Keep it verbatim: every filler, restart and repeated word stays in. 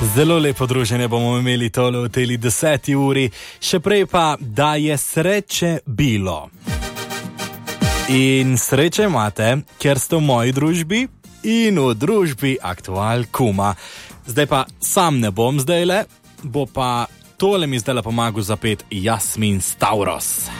Zelo lepo druženje bomo imeli tole v tej deseti uri, še prej pa, da je sreče bilo. In sreče imate, ker ste v moji družbi in v družbi Aktual Kuma. Zdaj pa sam ne bom zdajle, bo pa tole mi zdajle pomagal zapet Jasmin Stavros.